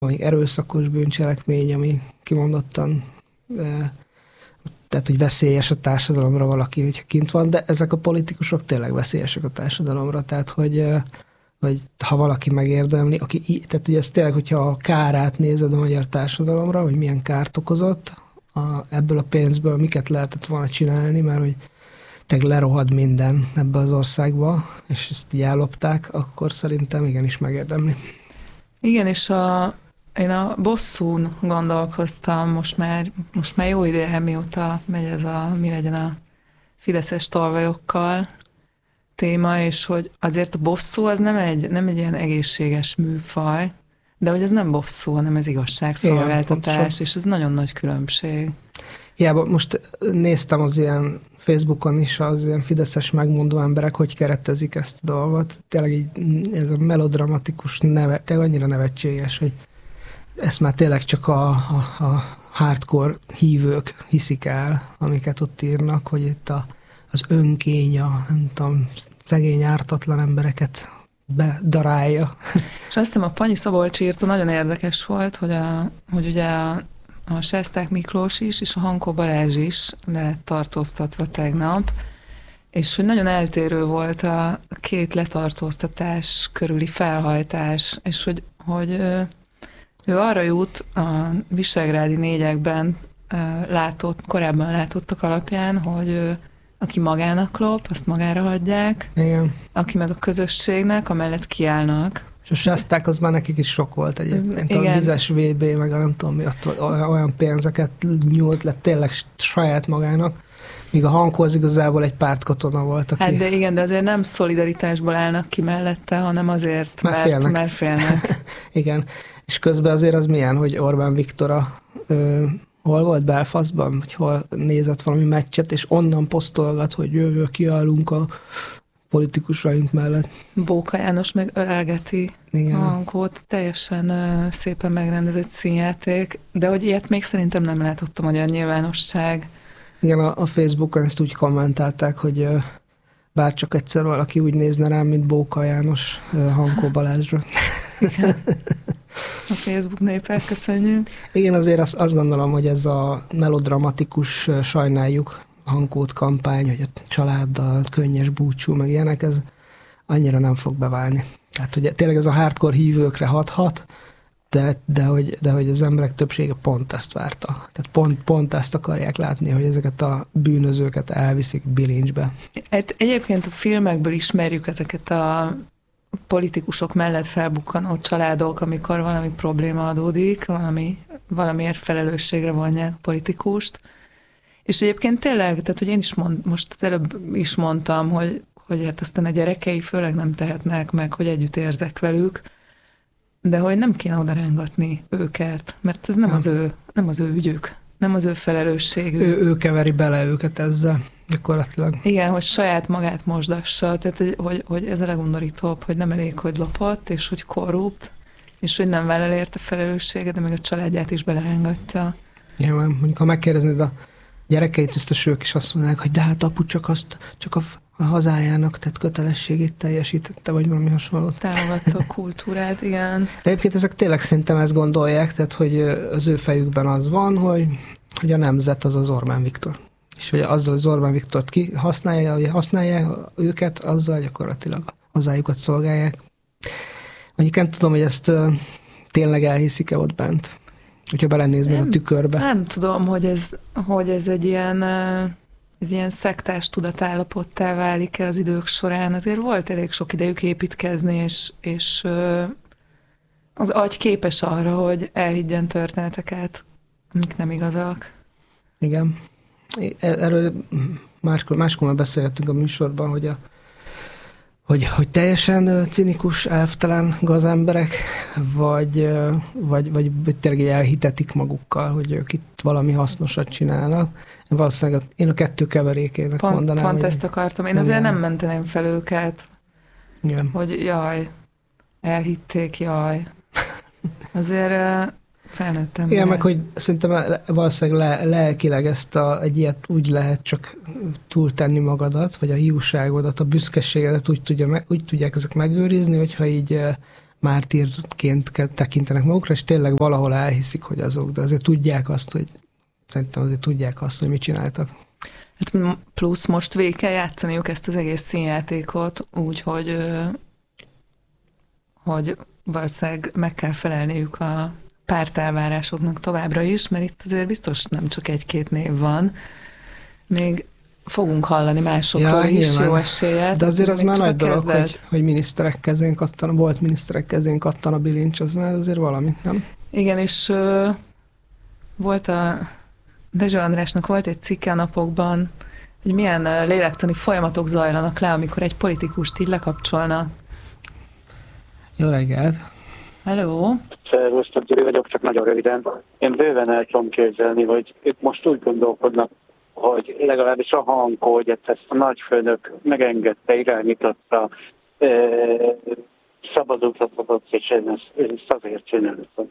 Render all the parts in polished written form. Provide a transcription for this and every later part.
vagy erőszakos bűncselekmény, ami kimondottan tehát, hogy veszélyes a társadalomra valaki, hogyha kint van, de ezek a politikusok tényleg veszélyesek a társadalomra, tehát, hogy ha valaki megérdemli, tehát ugye ez tényleg, hogyha a kárát nézed a magyar társadalomra, hogy milyen kárt okozott, ebből a pénzből miket lehetett volna csinálni, mert hogy tényleg lerohad minden ebbe az országba, és ezt így ellopták, akkor szerintem igenis megérdemli. Igen, és én a bosszún gondolkoztam most már jó ideje, mióta megy ez mi legyen a fideszes tolvajokkal téma, és hogy azért a bosszú az nem egy ilyen egészséges műfaj, de hogy ez nem bosszú, hanem ez igazságszolgáltatás, és ez nagyon nagy különbség. Hiába most néztem az ilyen Facebookon is az ilyen fideszes megmondó emberek, hogy keretezik ezt a dolgot. Tényleg így, ez a melodramatikus tényleg annyira nevetséges, hogy ezt már tényleg csak a hardcore hívők hiszik el, amiket ott írnak, hogy itt az önkény, nem tudom, szegény ártatlan embereket bedarálja. És azt hiszem a Panyi Szabolcs írta, nagyon érdekes volt, hogy ugye a Sesták Miklós is, és a Hankó Balázs is le lett tartóztatva tegnap, és hogy nagyon eltérő volt a két letartóztatás körüli felhajtás, és hogy ő arra jut a visegrádi négyekben korábban látottak alapján, hogy aki magának lop, azt magára hagyják, igen. Aki meg a közösségnek, amellett kiállnak. És a Sesták az már nekik is sok volt egyébként. A vizes VB, meg nem tudom mi, olyan pénzeket nyújt le tényleg saját magának, míg a Hankó az igazából egy pártkatona volt. Aki... Hát de igen, de azért nem szolidaritásból állnak ki mellette, hanem azért, mert félnek. Igen, és közben azért az milyen, hogy Orbán Viktor hol volt, Belfastban, vagy hol nézett valami meccset, és onnan posztolgat, hogy jövő kiállunk a politikusaink mellett. Bóka János meg ölelgeti a Hankót, teljesen szépen megrendezett színjáték, de hogy ilyet még szerintem nem látott a magyar nyilvánosság. Igen, a Facebookon ezt úgy kommentálták, hogy bárcsak egyszer valaki úgy nézne rám, mint Bóka János Hankó Balázsra. Igen. A Facebook népek, köszönjük. Igen, azért azt gondolom, hogy ez a melodramatikus sajnáljuk Hankót kampány, hogy a családdal könnyes búcsú, meg ilyenek, ez annyira nem fog beválni. Tehát ugye tényleg ez a hardcore hívőkre hathat, de hogy az emberek többsége pont ezt várta. Tehát pont ezt akarják látni, hogy ezeket a bűnözőket elviszik bilincsbe. Egyébként a filmekből ismerjük ezeket a politikusok mellett felbukkanó családok, amikor valami probléma adódik, valamiért felelősségre vonják a politikust. És egyébként tényleg, tehát hogy én is most az előbb is mondtam, hogy hát aztán a gyerekei főleg nem tehetnek meg, hogy együtt érzek velük, de hogy nem kéne odarángatni őket, mert ez nem az ő ügyük, nem az ő felelősségük. Ő keveri bele őket ezzel gyakorlatilag. Igen, hogy saját magát mosdassa, tehát hogy ez a legundorítóbb, hogy nem elég, hogy lopott, és hogy korrupt, és hogy nem vállal érte felelősséget, de meg a családját is belerángatja. Igen, mondjuk ha megkérdeznéd a gyerekeit, biztos ők is azt mondják, hogy de hát apu csak a hazájának tett kötelességét teljesítette, vagy valami hasonlót. Támogatta a kultúrát, igen. De egyébként ezek tényleg szerintem ezt gondolják, tehát hogy az ő fejükben az van, hogy a nemzet az Orbán Viktor. És hogy azzal az Orbán Viktort használják őket, azzal gyakorlatilag a hazájukat szolgálják. Mondjuk nem tudom, hogy ezt tényleg elhiszik-e ott bent, hogyha belenéznél a tükörbe. Nem tudom, hogy ez egy ilyen szektás tudatállapottá válik-e az idők során. Azért volt elég sok idejük építkezni, és az agy képes arra, hogy elhiggyen történeteket, amik nem igazak. Igen. Erről máskor már beszélgettünk a műsorban, hogy teljesen cinikus, elvtelen gazemberek, vagy tényleg elhitetik magukkal, hogy ők itt valami hasznosat csinálnak. Valószínűleg én a kettő keverékének mondanám. Pont ezt akartam. Én azért nem menteném fel őket, igen. Hogy jaj, elhitték, jaj. Azért felnőttem. Igen, meg hogy szerintem valószínűleg lelkileg egy ilyet úgy lehet csak túltenni magadat, vagy a hiúságodat, a büszkeségedet úgy tudják ezek megőrizni, hogyha így mártírként tekintenek magukra, és tényleg valahol elhiszik, hogy azok, de azért tudják azt, hogy szerintem azért tudják azt, hogy mit csináltak. Hát plusz most végig kell játszaniuk ezt az egész színjátékot, úgyhogy hogy valószínűleg meg kell felelniük a pártelvárásoknak továbbra is, mert itt azért biztos nem csak egy-két név van. Még fogunk hallani másokról is, jó eséllyel. De azért az már nagy dolog, hogy miniszterek kezén kattan, volt miniszterek kezén kattan a bilincs, az már azért valami, nem? Igen, és volt a Dezső Andrásnak volt egy cikke a napokban, hogy milyen lélektani folyamatok zajlanak le, amikor egy politikust így lekapcsolnak. Jó reggelt! Hello! Szervusztok, Gyuri vagyok, csak nagyon röviden. Én bőven el tudom képzelni, hogy ők most úgy gondolkodnak, hogy legalábbis a hangkódját ezt a nagyfőnök megengedte, irányította, szabad utat adott, és én ezt azért csináltam.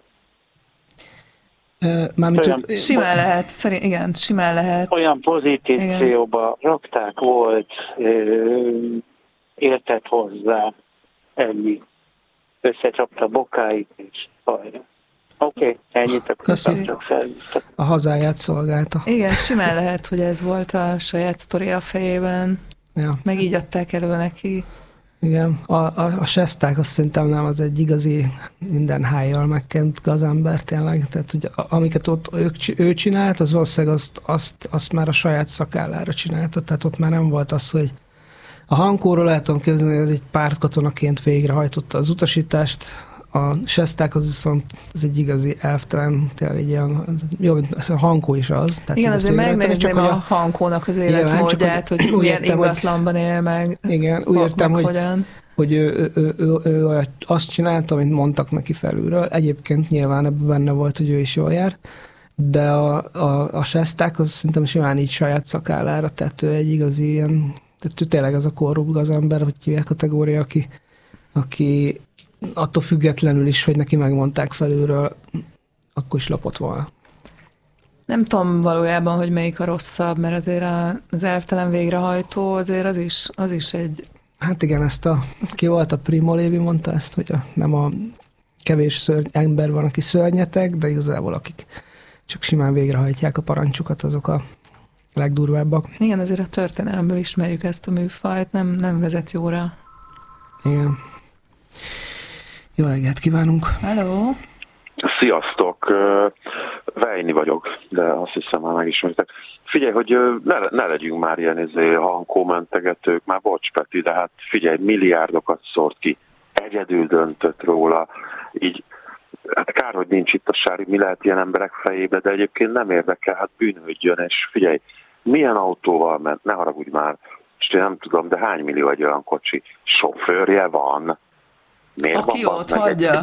Simán lehet, igen, simán lehet. Olyan pozícióba rakták, volt, értett hozzá, ennyi. Összecsapta a bokáit, és hajra. Oké, ennyit akkor csak felhívtak. A hazáját szolgálta. Igen, simán lehet, hogy ez volt a saját sztoria a fejében. Ja. Meg így adták elő neki. Igen, a sesták azt szerintem nem az egy igazi minden hájjal megkent gazember tényleg. Tehát, hogy amiket ott ő csinált, az valószínűleg azt már a saját szakállára csinálta. Tehát ott már nem volt az, hogy a Hankóról lehet tudom képzelni, hogy ez egy pártkatonaként végrehajtotta az utasítást, a sesták az viszont ez egy igazi elvtelen, tényleg egy ilyen, jó, a Hankó is az. Tehát igen, azért megnézném a Hankónak az életmódját, hogy milyen ingatlanban él meg. Igen, úgy értem, hogy ő azt csinálta, amit mondtak neki felülről. Egyébként nyilván ebben benne volt, hogy ő is jól jár, de a sesták az szerintem simán így saját szakállára, tehát ő egy igazi ilyen, tehát ő tényleg az a korrupt gazember, hogy hívják kategória, aki attól függetlenül is, hogy neki megmondták felülről, akkor is lopott volna. Nem tudom valójában, hogy melyik a rosszabb, mert azért az elvtelen végrehajtó azért az is egy... Hát igen, ki volt a Primo Levi, mondta ezt, hogy nem a kevés ember van, aki szörnyeteg, de igazából akik csak simán végrehajtják a parancsukat, azok a legdurvábbak. Igen, azért a történelemből ismerjük ezt a műfajt, nem vezet jóra. Igen. Jó reggelt kívánunk! Hello! Sziasztok! Vejni vagyok, de azt hiszem már megismertek. Figyelj, hogy ne legyünk már ilyen hangkommentegetők, már bocs Peti, de hát figyelj, milliárdokat szórt ki, egyedül döntött róla, így hát kár, hogy nincs itt a Sári, mi lehet ilyen emberek fejébe, de egyébként nem érdekel, hát bűnődjön, és figyelj, milyen autóval ment, ne haragudj már, és én nem tudom, de hány millió egy olyan kocsi? Sofőrje van. Miért aki ott hagyja.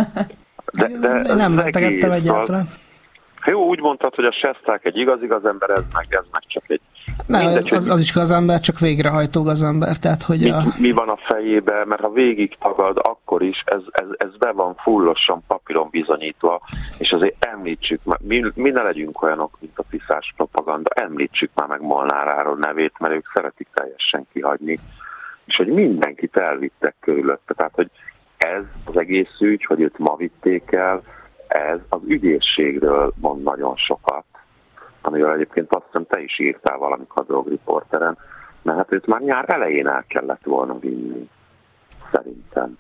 De nem mentegettem egyáltalán. Jó, úgy mondtad, hogy a sesták egy igaz ember, ez meg csak egy... Nem, mindegy, az is gazember, csak végrehajtó gazember, tehát hogy mi van a fejébe, mert ha végig tagad, akkor is ez be van fullosan papíron bizonyítva, és azért említsük, mi ne legyünk olyanok, mint a piszás propaganda, említsük már meg Molnáráról nevét, mert ők szeretik teljesen kihagyni, és hogy mindenkit elvittek körülötte, tehát hogy ez az egész ügy, hogy őt ma vitték el, ez az ügyészségről mond nagyon sokat, amiről egyébként azt hiszem te is írtál valamikor a Drogriporteren, mert hát őt már nyár elején el kellett volna vinni, szerintem.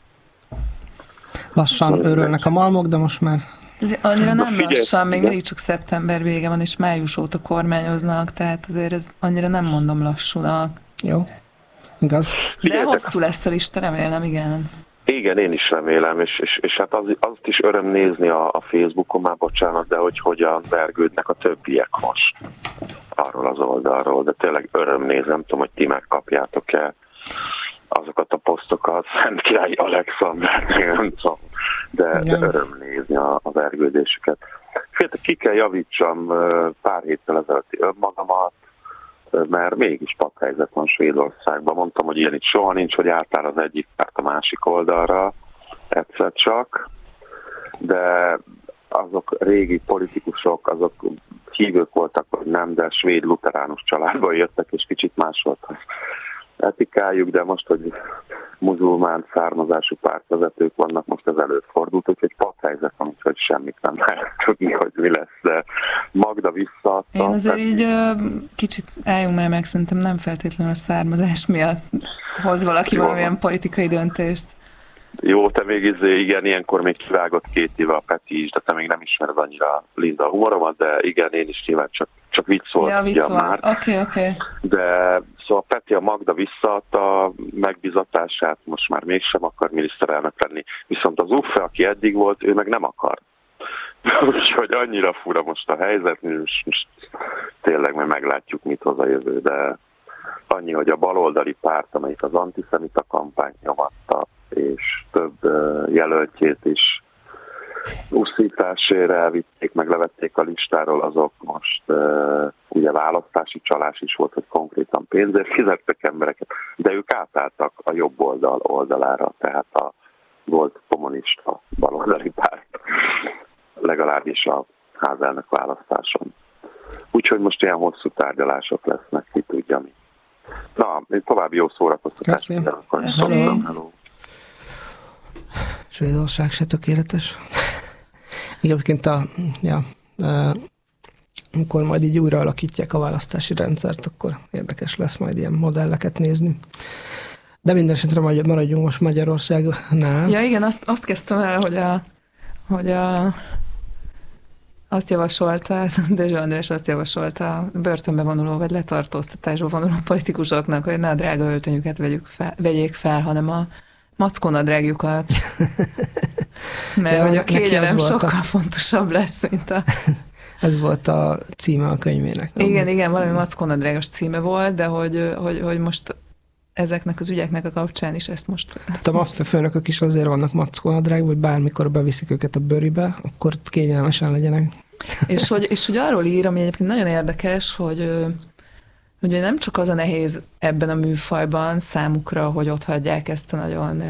Lassan örülnek a malmok, de most már... Ez annyira nem lassan, még mindig csak szeptember vége van, és május óta kormányoznak, tehát azért ez annyira nem mondom lassúnak. Jó, igaz. De hosszú lesz a lista, remélem, igen. Igen, én is remélem, és hát azt is öröm nézni a Facebookon, már bocsánat, de hogy hogyan vergődnek a többiek most arról az oldalról, de tényleg öröm nézni, nem tudom, hogy ti megkapjátok-e azokat a posztokat, Szent Király Alexander, nem tudom, de öröm nézni a vergődéseket. Féltek, ki kell javítsam pár héttel ezelőtti önmagamat, mert mégis pakhelyzet van Svédországban. Mondtam, hogy ilyen itt soha nincs, hogy álltál az egyik párt a másik oldalra, egyszer csak, de azok régi politikusok, azok hívők voltak, hogy nem, de svéd luteránus családból jöttek, és kicsit más volt az etikájuk, de most, hogy muzulmán származású pártvezetők vannak, most ez előfordult, úgyhogy padhelyzet van, úgyhogy semmit nem lehet tudni, hogy mi lesz, de Magda visszaadta. Én azért így kicsit álljunk már meg, szerintem nem feltétlenül a származás miatt hoz valaki valamilyen politikai döntést. Jó, te még igen, ilyenkor még kivágott 2 éve a Peti is, de te még nem ismered annyira Linda a humoromat, de igen, én is nyilván csak vicc volt. Ja, vicc volt. Már. Oké. De szóval Peti a Magda visszaadta a megbizatását, most már mégsem akar miniszterelnök lenni. Viszont az Uffe, aki eddig volt, ő meg nem akar. Úgyhogy annyira fura most a helyzet, most tényleg majd meglátjuk, mit hoz a jövő, de annyi, hogy a baloldali párt, amelyik az antiszemita kampányt nyomatta, és több jelöltjét is uszításére elvitték, meg levették a listáról, azok most ugye választási csalás is volt, hogy konkrétan pénzért fizettek embereket, de ők átálltak a jobb oldal oldalára, tehát a volt kommunista baloldali párt, legalábbis a házelnök választáson. Úgyhogy most ilyen hosszú tárgyalások lesznek, ki tudja mi. Na, további jó szórakoztatást. Köszönöm. Svédország se tökéletes. Egyébként amikor majd így újra alakítják a választási rendszert, akkor érdekes lesz majd ilyen modelleket nézni. De minden esetre maradjunk most Magyarországnál. Ja igen, azt kezdtem el, hogy azt javasolta, Dezső András azt javasolta a börtönbe vonuló, vagy letartóztatásba vonuló politikusoknak, hogy ne a drága öltönyüket vegyék fel, hanem a mackonadrágjukat. Mert hogy a kényelem sokkal fontosabb lesz, mint a... Ez volt a címe a könyvének. Igen, valami mackonadrágos címe volt, de hogy most ezeknek az ügyeknek a kapcsán is ezt most... A maffia-főnökök is azért vannak mackonadrágban, hogy bármikor beviszik őket a bőribe, akkor kényelmesen legyenek. És hogy arról ír, ami egyébként nagyon érdekes, hogy nem csak az a nehéz ebben a műfajban számukra, hogy ott hagyják ezt a nagyon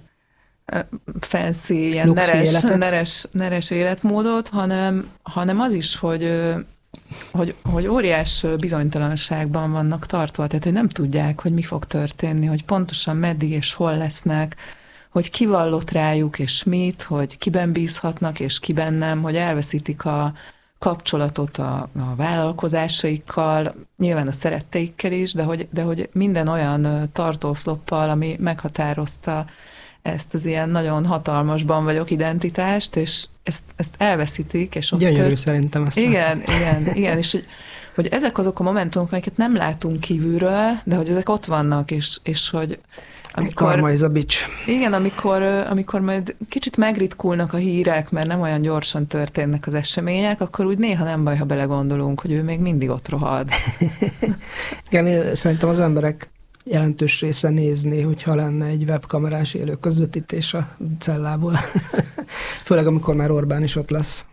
fancy, ilyen neres életmódot, hanem az is, hogy óriás bizonytalanságban vannak tartva, tehát hogy nem tudják, hogy mi fog történni, hogy pontosan meddig és hol lesznek, hogy ki vallott rájuk és mit, hogy kiben bízhatnak és kiben nem, hogy elveszítik a kapcsolatot a vállalkozásaikkal, nyilván a szeretteikkel is, de hogy minden olyan tartószloppal, ami meghatározta ezt az ilyen nagyon hatalmasban vagyok identitást, és ezt elveszítik. És ott gyönyörű szerintem ezt. Igen, és hogy ezek azok a momentumok, amiket nem látunk kívülről, de hogy ezek ott vannak, és hogy karma is a bitch. Igen, amikor majd kicsit megritkulnak a hírek, mert nem olyan gyorsan történnek az események, akkor úgy néha nem baj, ha belegondolunk, hogy ő még mindig ott rohad. Igen, szerintem az emberek jelentős része nézni, hogyha lenne egy webkamerás élő közvetítés a cellából. Főleg, amikor már Orbán is ott lesz.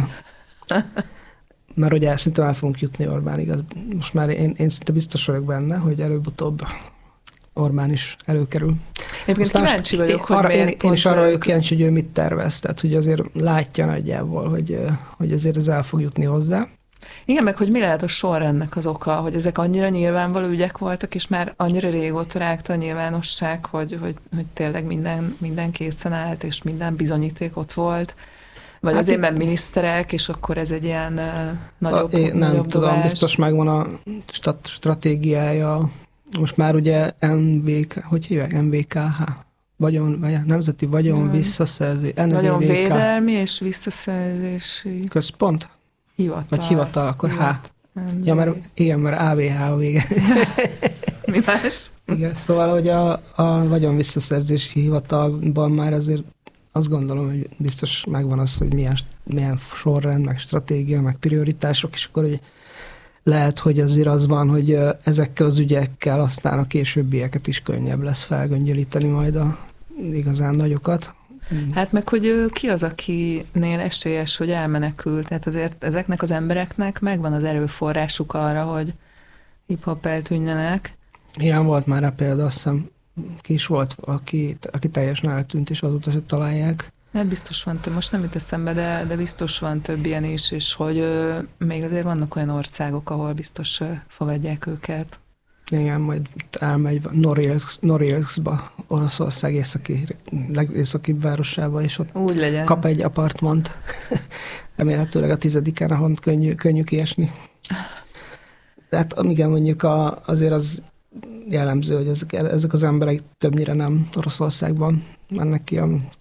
Mert ugye szerintem el fogunk jutni Orbánig. Most már én szinte biztos vagyok benne, hogy előbb-utóbb Orbán is előkerül. Egyébként kíváncsi vagyok, hogy én is arra vagyok kíváncsi, hogy ő mit tervez. Tehát, hogy azért látja nagyjából, hogy azért ez el fog jutni hozzá. Igen, meg hogy mi lehet a sorrendnek az oka, hogy ezek annyira nyilvánvaló ügyek voltak, és már annyira régóta rágta a nyilvánosság, hogy tényleg minden készen állt, és minden bizonyíték ott volt. Vagy hát azért, mert miniszterek, és akkor ez egy ilyen nagyobb nem tudom, dobás. Biztos megvan a stratégiája. Most már ugye hogy hívják? MVKH? Nemzeti Vagyon Visszaszerzés. Vagyonvédelmi és Visszaszerzési Központ? Hivatal. Vagy hivatal, akkor Ja, mert AVH a vége. Mi más? Igen, szóval, hogy a Vagyon Visszaszerzési Hivatalban már azért azt gondolom, hogy biztos megvan az, hogy milyen sorrend, meg stratégia, meg prioritások, és akkor hogy lehet, hogy azért az van, hogy ezekkel az ügyekkel aztán a későbbieket is könnyebb lesz felgöngyölíteni majd a igazán nagyokat. Hát meg, hogy ki az, akinél esélyes, hogy elmenekül. Tehát azért ezeknek az embereknek megvan az erőforrásuk arra, hogy hip-hop eltűnjenek. Ilyen volt már a példa, azt hiszem, ki is volt, aki teljesen eltűnt, és azóta se találják. Hát biztos van több, most nem jut eszembe, de biztos van több ilyen is, és hogy még azért vannak olyan országok, ahol biztos fogadják őket. Igen, majd elmegy Norilskba, Oroszország legészakibb városába, és ott úgy legyen. Kap egy apartmant. Remélhetőleg a 10-en, ahol könnyű kiesni. Hát igen, mondjuk azért az jellemző, hogy ezek az emberek többnyire nem Oroszországban mennek ki,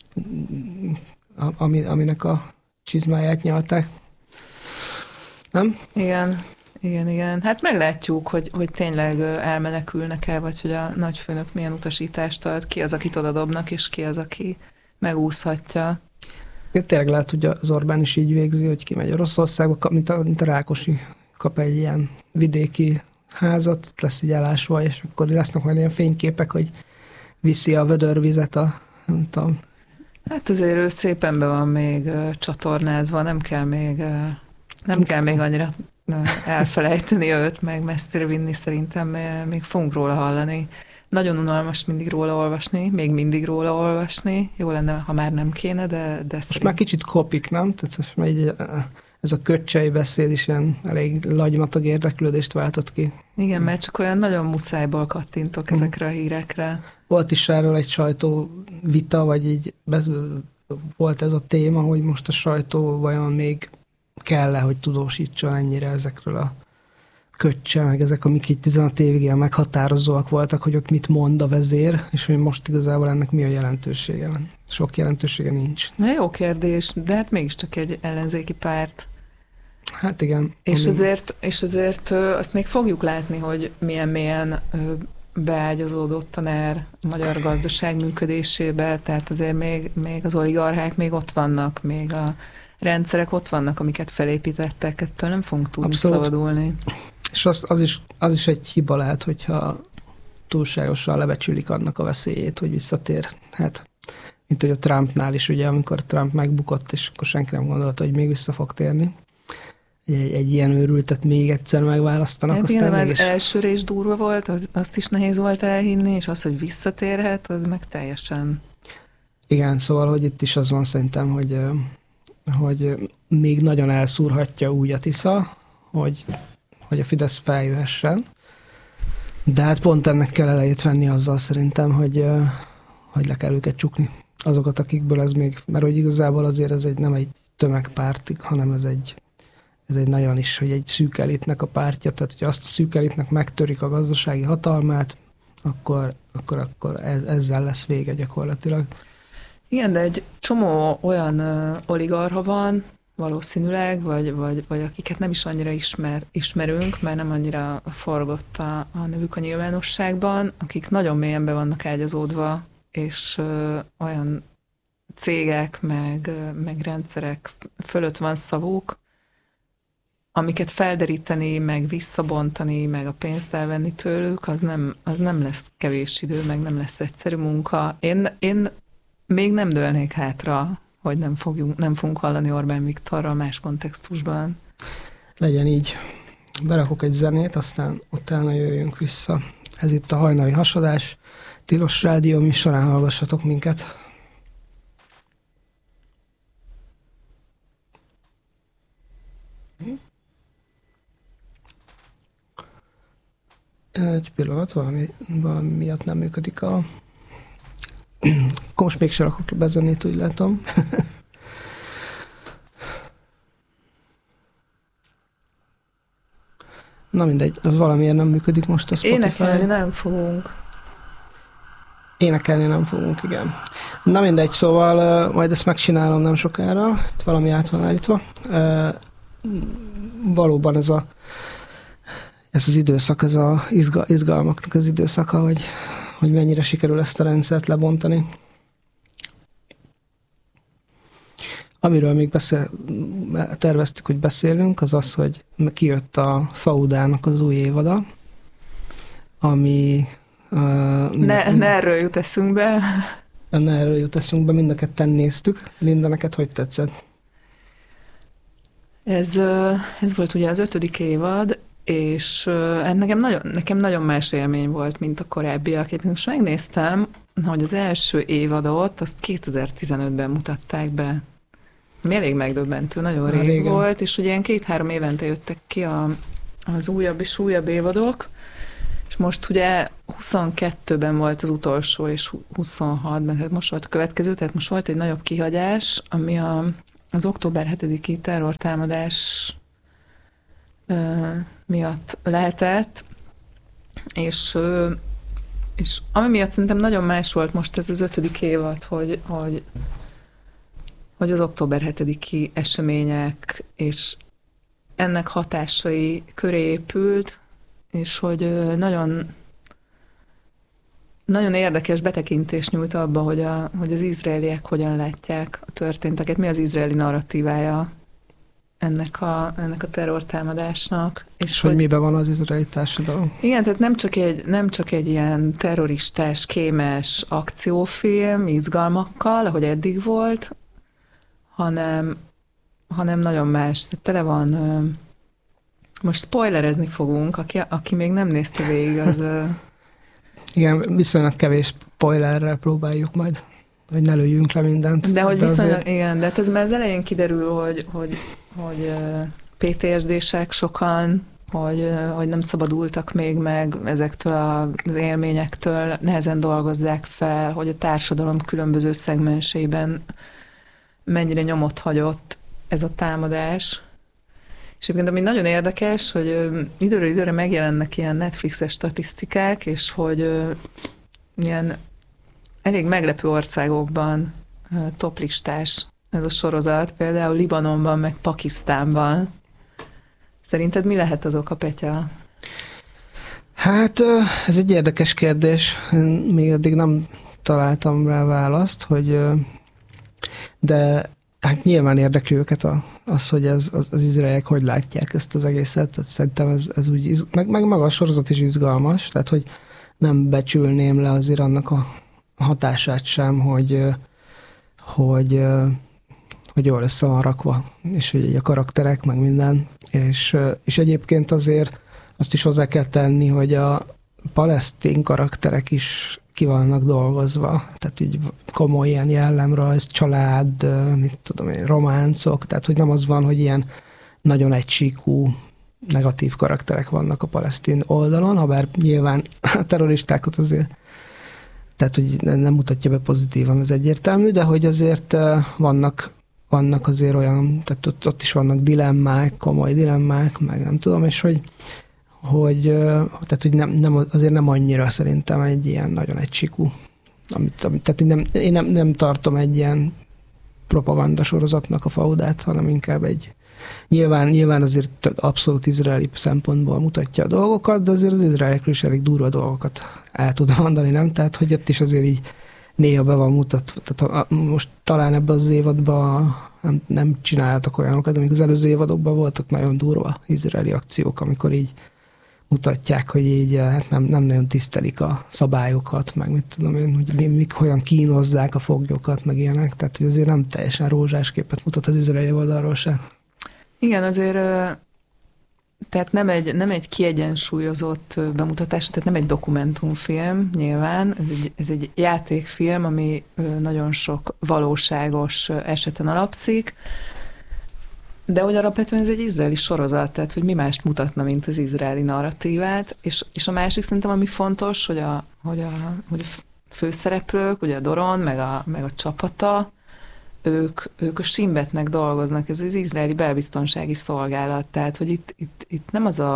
aminek a csizmáját nyalták. Nem? Igen. Hát meglátjuk, hogy tényleg elmenekülnek el, vagy hogy a nagyfőnök milyen utasítást ad, ki az, akit oda dobnak, és ki az, aki megúszhatja. Tényleg lehet, hogy az Orbán is így végzi, hogy kimegy Oroszországba, mint a Rákosi kap egy ilyen vidéki házat, lesz egy elásva, és akkor lesznek majd ilyen fényképek, hogy viszi a vödörvizet nem tudom. Hát azért ő szépen be van még csatornázva, nem kell még annyira elfelejteni őt, meg messzire vinni, szerintem még fogunk róla hallani. Nagyon unalmas mindig róla olvasni, még mindig róla olvasni. Jó lenne, ha már nem kéne, de most már kicsit kopik, nem? Tehát most már ez a köccsei beszéd is ilyen elég lagymatag érdeklődést váltott ki. Igen, mert csak olyan nagyon muszájból kattintok ezekre a hírekre. Volt is erről egy sajtóvita, vagy így volt ez a téma, hogy most a sajtó vajon még kell-e, hogy tudósítson ennyire ezekről a köccse, meg ezek, amik így 16 évig ilyen meghatározóak voltak, hogy ott mit mond a vezér, és hogy most igazából ennek mi a jelentősége van. Sok jelentősége nincs. Na jó kérdés, de hát mégiscsak egy ellenzéki párt. Hát igen. És azért azt még fogjuk látni, hogy milyen beágyazódott a NER a magyar gazdaság működésébe, tehát azért még az oligarchák még ott vannak, még a rendszerek ott vannak, amiket felépítettek, ettől nem fogunk tudni szabadulni. És az is egy hiba lehet, hogyha túlságosan lebecsülik annak a veszélyét, hogy visszatér. Hát, mint hogy a Trumpnál is, ugye, amikor Trump megbukott, és akkor senki nem gondolta, hogy még vissza fog térni. Egy ilyen őrültet még egyszer megválasztanak. Hát igen, az elsőre is durva volt, azt is nehéz volt elhinni, és az, hogy visszatérhet, az meg teljesen... Igen, szóval, hogy itt is az van szerintem, hogy még nagyon elszúrhatja úgy a Tisza, hogy a Fidesz feljöhessen. De hát pont ennek kell elejét venni azzal szerintem, hogy le kell őket csukni. Azokat, akikből ez még, mert hogy igazából azért ez nem egy tömegpárt, hanem ez egy nagyon is, hogy egy szűk elitnek a pártja, tehát hogyha azt a szűk elitnek megtörik a gazdasági hatalmát, akkor ezzel lesz vége gyakorlatilag. Igen, de egy csomó olyan oligarcha van, valószínűleg, vagy akiket nem is annyira ismerünk, mert nem annyira forgott a nevük a nyilvánosságban, akik nagyon mélyen be vannak ágyazódva, és olyan cégek, meg rendszerek fölött van szavuk, amiket felderíteni, meg visszabontani, meg a pénzt elvenni tőlük, az nem lesz kevés idő, meg nem lesz egyszerű munka. Én még nem dőlnék hátra, hogy nem fogunk hallani Orbán Viktorral más kontextusban. Legyen így. Berakok egy zenét, aztán utána jöjjünk vissza. Ez itt a Hajnali Hasadás. Tilos Rádió műsorán hallgassatok minket. Egy pillanat, valami miatt nem működik a... Most mégsem rakok be zenét, úgy látom. Na mindegy, az valamiért nem működik most a Spotify. Énekelni nem fogunk. Énekelni nem fogunk, igen. Na mindegy, szóval majd ezt megcsinálom nem sokára. Itt valami át van állítva. Valóban ez az időszak, ez az izgalmaknak az időszaka, hogy mennyire sikerül ezt a rendszert lebontani. Amiről még terveztük, hogy beszélünk, az az, hogy kijött a Faudának az új évada, ami... Ne erről jut eszünkbe. Ne erről jut eszünkbe, mind a ketten néztük. Linda, neked hogy tetszett? Ez volt ugye az 5. évad, és nekem nagyon más élmény volt, mint a korábbiak. Én most megnéztem, hogy az első évadot, azt 2015-ben mutatták be. Ami elég megdöbbentő, nagyon rég volt, és ugye ilyen 2-3 évente jöttek ki az újabb és újabb évadok, És most ugye 22-ben volt az utolsó, és 26-ben, tehát most volt a következő, tehát most volt egy nagyobb kihagyás, ami az október 7-i terrortámadás miatt lehetett, és ami miatt szerintem nagyon más volt most ez az 5. évad, hogy az október 7-i események és ennek hatásai köré épült, és hogy nagyon, nagyon érdekes betekintést nyújt abba, hogy az izraeliek hogyan látják a történteket, mi az izraeli narratívája ennek a terrortámadásnak. És hogy miben van az izraeli társadalom? Igen, tehát nem csak egy ilyen terroristás, kémes akciófilm izgalmakkal, ahogy eddig volt, hanem nagyon más. Tehát tele van, most spoilerezni fogunk, aki még nem nézte végig, az... Igen, viszonylag kevés spoilerrel próbáljuk majd, hogy ne lőjünk le mindent. De hogy viszonylag, azért... igen, de hát ez már az elején kiderül, hogy PTSD-sek sokan, hogy nem szabadultak még meg ezektől az élményektől, nehezen dolgozzák fel, hogy a társadalom különböző szegmenseiben mennyire nyomot hagyott ez a támadás. És egyébként ami nagyon érdekes, hogy időről időre megjelennek ilyen Netflixes statisztikák, és hogy ilyen elég meglepő országokban toplistás ez a sorozat, például Libanonban, meg Pakisztánban. Szerinted mi lehet az oka, Petya? Hát ez egy érdekes kérdés. Még addig nem találtam rá választ, hogy de hát nyilván érdekli őket az, hogy az izraeliek hogy látják ezt az egészet. Tehát szerintem ez úgy, meg maga a sorozat is izgalmas, tehát hogy nem becsülném le azért annak a hatását sem, hogy jól össze van rakva, és hogy a karakterek, meg minden. És egyébként azért azt is hozzá kell tenni, hogy a palesztin karakterek is ki vannak dolgozva, tehát így komoly ilyen jellemrajz, család, mit tudom én, románcok, tehát hogy nem az van, hogy ilyen nagyon egysíkú negatív karakterek vannak a palesztin oldalon, habár nyilván a terroristákat azért, tehát hogy nem mutatja be pozitívan, az egyértelmű, de hogy azért vannak azért olyan, tehát ott is vannak dilemmák, komoly dilemmák, meg nem tudom, és tehát, hogy azért nem annyira szerintem egy ilyen nagyon egysíkú, tehát én nem tartom egy ilyen propagandasorozatnak a faudát, hanem inkább egy nyilván azért abszolút izraeli szempontból mutatja a dolgokat, de azért az izraeliekről is elég durva dolgokat el tud mondani, nem? Tehát, hogy ott is azért így néha be van mutatva. Tehát most talán ebben az évadban nem csináltak olyanokat, amik az előző évadokban voltak nagyon durva izraeli akciók, amikor így mutatják, hogy így hát nem nagyon tisztelik a szabályokat, meg mit tudom én, hogy hogyan kínozzák a foglyokat, meg ilyenek, tehát hogy azért nem teljesen rózsás képet mutat az izraeli oldalról se. Igen, azért tehát nem egy kiegyensúlyozott bemutatás, tehát nem egy dokumentumfilm nyilván, ez egy játékfilm, ami nagyon sok valóságos eseten alapszik, de hogy alapvetően ez egy izraeli sorozat, tehát hogy mi mást mutatna, mint az izraeli narratívát, és a másik szerintem, ami fontos, hogy a főszereplők, ugye a Doron, meg a csapata, ők a Shin Bet-nek dolgoznak, ez az izraeli belbiztonsági szolgálat, tehát hogy itt nem az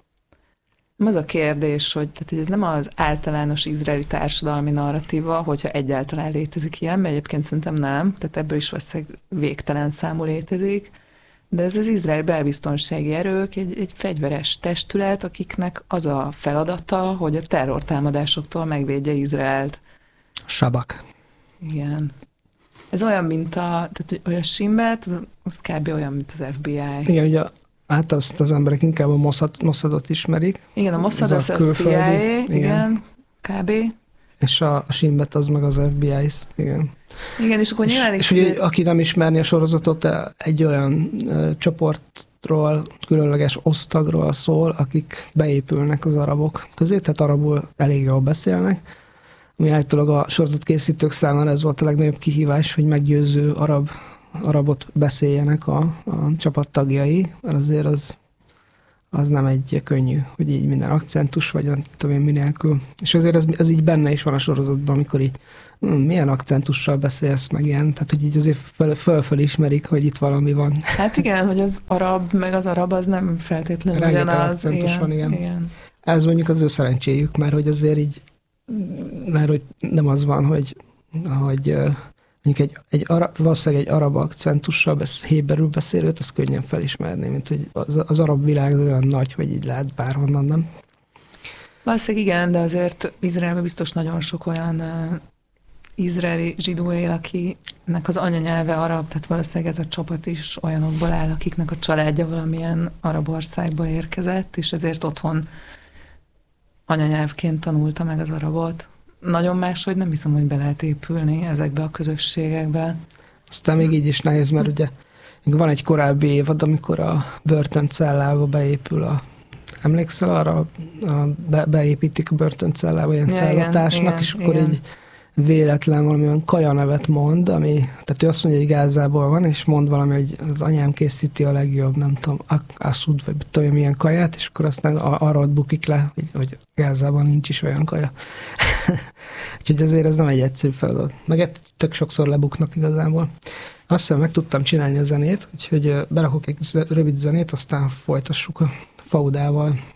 a kérdés, hogy ez nem az általános izraeli társadalmi narratíva, hogyha egyáltalán létezik ilyen, mert egyébként szerintem nem, tehát ebből is valószínűleg végtelen számú létezik, de ez az izraeli belbiztonsági erők egy fegyveres testület, akiknek az a feladata, hogy a terrortámadásoktól megvédje Izraelt. Sabak. Igen. Ez olyan, mint tehát a Shin Bet, az kb. Olyan, mint az FBI. Igen, ugye hát azt az emberek inkább a Mossadot ismerik. Igen, a Mossad az a CIA, igen, kb. És a Shin Bet az meg az FBI, igen. Igen, és akkor nyilván... És ugye, aki nem ismerni a sorozatot, egy olyan csoportról, különleges osztagról szól, akik beépülnek az arabok közé, tehát arabul elég jól beszélnek, ami általában a sorozatkészítők számára ez volt a legnagyobb kihívás, hogy meggyőző arabot beszéljenek a csapat tagjai, mert azért az nem egy könnyű, hogy így minden akcentus, vagy nem tudom én minélkül. És azért ez így benne is van a sorozatban, amikor így milyen akcentussal beszélsz, meg ilyen, tehát hogy így azért föl ismerik, hogy itt valami van. Hát igen, hogy az arab, meg az arab az nem feltétlenül rengeteg ugyanaz. akcentus van, igen. Ez mondjuk az ő szerencséjük, mert hogy azért így, mert hogy nem az van, hogy mondjuk valószínűleg egy arab akcentussal héberül beszélőt, az könnyen felismerni, mint hogy az arab világ olyan nagy, hogy így lehet bárhonnan, nem? Valószínűleg igen, de azért Izraelben biztos nagyon sok olyan izraeli zsidó él, akinek az anyanyelve arab, tehát valószínűleg ez a csapat is olyanokból áll, akiknek a családja valamilyen arab országból érkezett, és ezért otthon anyanyelvként tanulta meg az arabot. Nagyon máshogy nem hiszem, hogy be lehet épülni ezekbe a közösségekbe. Aztán még így is nehéz, mert ugye van egy korábbi évad, amikor a börtöncellába beépül emlékszel arra, beépítik a börtöncellába ilyen cellatársnak, és akkor így véletlen valami olyan kajanevet mond, tehát ő azt mondja, hogy Gázából van, és mond valami, hogy az anyám készíti a legjobb, nem tudom, Aszud, vagy tudom, milyen kaját, és akkor aztán arra bukik le, hogy Gázában nincs is olyan kaja. Úgyhogy azért ez nem egy egyszerű feladat. Meg tök sokszor lebuknak igazából. Azt hiszem, meg tudtam csinálni a zenét, úgyhogy berakok egy rövid zenét, aztán folytassuk a Faudával.